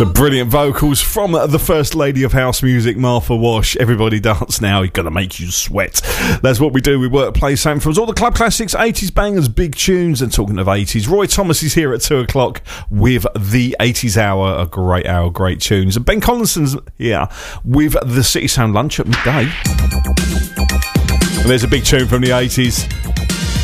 The brilliant vocals from the First Lady of House Music, Martha Wash. Everybody dance now, you've got to make you sweat. That's what we do. We work, play samples, all the club classics, 80s bangers, big tunes. And talking of 80s, Roy Thomas is here at 2 o'clock with the 80s hour, a great hour, great tunes. And Ben Collinson's here with the City Sound Lunch at midday. And there's a big tune from the 80s.